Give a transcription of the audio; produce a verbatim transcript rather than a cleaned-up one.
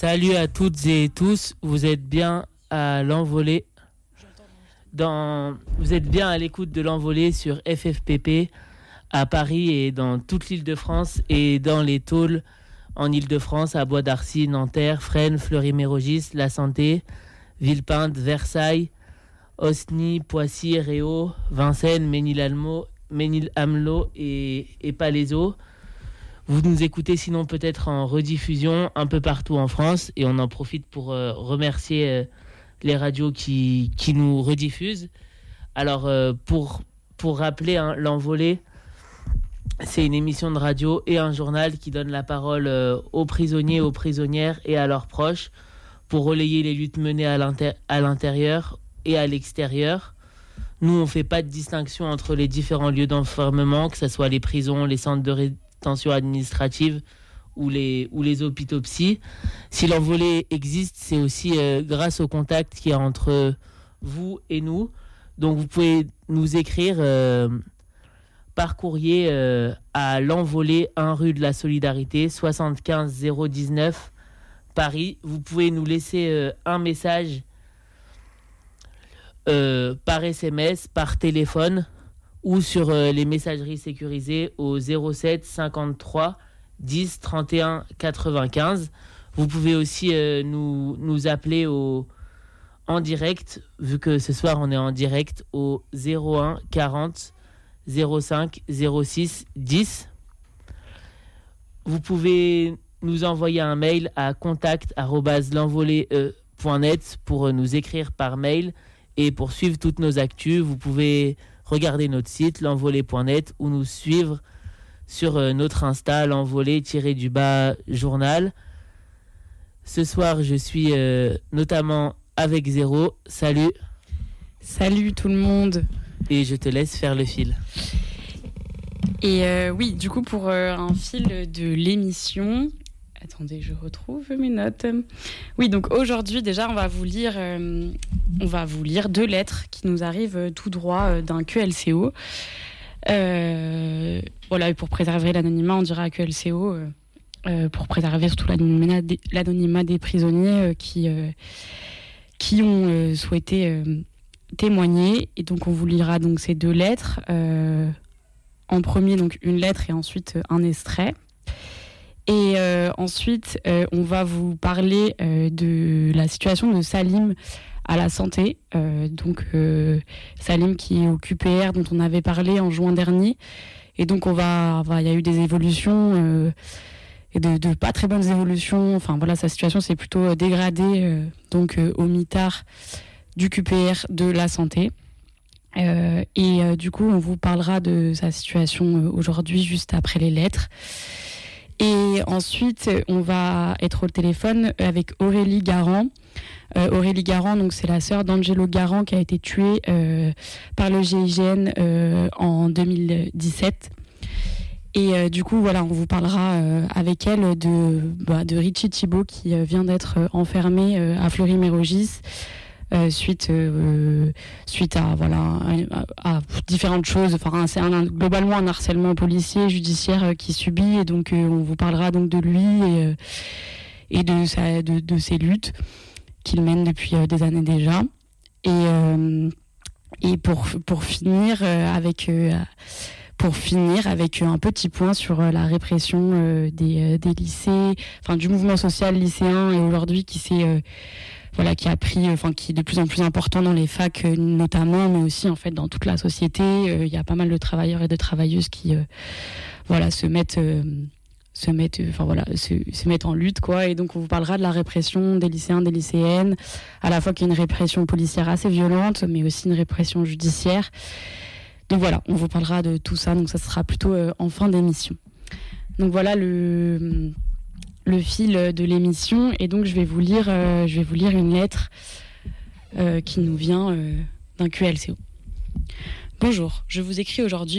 Salut à toutes et tous, vous êtes bien à l'envolée. Dans... Vous êtes bien à l'écoute de l'envolée sur F F P P à Paris et dans toute l'Île-de-France et dans les tôles en Île-de-France, à Bois d'Arcy, Nanterre, Fresnes, Fleury-Mérogis, La Santé, Villepinte, Versailles, Osny, Poissy, Réau, Vincennes, Ménil-Almo, Ménil-Amelot et, et Palaiseau. Vous nous écoutez sinon peut-être en rediffusion un peu partout en France et on en profite pour euh, remercier euh, les radios qui, qui nous rediffusent. Alors euh, pour, pour rappeler hein, l'envolée, c'est une émission de radio et un journal qui donne la parole euh, aux prisonniers, aux prisonnières et à leurs proches pour relayer les luttes menées à, l'inter- à l'intérieur et à l'extérieur. Nous, on ne fait pas de distinction entre les différents lieux d'enfermement, que ce soit les prisons, les centres de rétention administrative ou les, ou les hôpitaux psy. Si l'envolée existe, c'est aussi euh, grâce au contact qu'il y a entre vous et nous. Donc, vous pouvez nous écrire euh, par courrier euh, à l'envolée un rue de la Solidarité, soixante-quinze zéro dix-neuf, Paris. Vous pouvez nous laisser euh, un message Euh, par S M S, par téléphone ou sur euh, les messageries sécurisées au zéro sept cinquante-trois dix trente et un quatre-vingt-quinze. Vous pouvez aussi euh, nous, nous appeler au, en direct, vu que ce soir on est en direct, au zéro un quarante zéro cinq zéro six dix. Vous pouvez nous envoyer un mail à contact arobase l'envolée point net pour nous écrire par mail. Et pour suivre toutes nos actus, vous pouvez regarder notre site, l'envolée point net, ou nous suivre sur euh, notre Insta, l'envolée-du-bas journal. Ce soir, je suis euh, notamment avec Zéro. Salut. Salut tout le monde. Et je te laisse faire le fil. Et euh, oui, du coup, pour euh, un fil de l'émission... Attendez, je retrouve mes notes. Oui, donc aujourd'hui, déjà, on va vous lire, euh, on va vous lire deux lettres qui nous arrivent euh, tout droit euh, d'un Q L C O. Euh, voilà, et pour préserver l'anonymat, on dira Q L C O, euh, euh, pour préserver surtout l'anonymat des, l'anonymat des prisonniers euh, qui, euh, qui ont euh, souhaité euh, témoigner. Et donc, on vous lira donc ces deux lettres. Euh, en premier, donc une lettre et ensuite un extrait. Et euh, ensuite, euh, on va vous parler euh, de la situation de Salim à la santé. Euh, donc, euh, Salim qui est au Q P R dont on avait parlé en juin dernier. Et donc, on va, va, y a eu des évolutions, euh, et de, de pas très bonnes évolutions. Enfin, voilà, sa situation s'est plutôt dégradée euh, donc, euh, au mitard du Q P R de la santé. Euh, et euh, du coup, on vous parlera de sa situation euh, aujourd'hui, juste après les lettres. Et ensuite, on va être au téléphone avec Aurélie Garand. Euh, Aurélie Garand, donc c'est la sœur d'Angelo Garand qui a été tuée euh, par le G I G N euh, en deux mille dix-sept. Et euh, du coup, voilà, on vous parlera euh, avec elle de, bah, de Richie Thibault qui euh, vient d'être euh, enfermé euh, à Fleury-Mérogis. Euh, suite euh, suite à voilà à, à différentes choses, enfin c'est un, globalement un harcèlement policier judiciaire euh, qui subit, et donc euh, on vous parlera donc de lui et, euh, et de sa de, de ses luttes qu'il mène depuis euh, des années déjà. Et euh, et pour pour finir euh, avec euh, pour finir avec un petit point sur euh, la répression euh, des euh, des lycées, enfin du mouvement social lycéen, et aujourd'hui qui s'est euh, voilà, qui a pris, enfin, qui est de plus en plus important dans les facs notamment, mais aussi en fait dans toute la société. Il euh, y a pas mal de travailleurs et de travailleuses qui, euh, voilà, se mettent, euh, se mettent, enfin voilà, se, se mettent en lutte, quoi. Et donc on vous parlera de la répression des lycéens, des lycéennes, à la fois qu'il y a une répression policière assez violente, mais aussi une répression judiciaire. Donc voilà, on vous parlera de tout ça. Donc ça sera plutôt euh, en fin d'émission. Donc voilà le le fil de l'émission, et donc je vais vous lire, euh, je vais vous lire une lettre euh, qui nous vient euh, d'un Q L C O. Bonjour, je vous écris aujourd'hui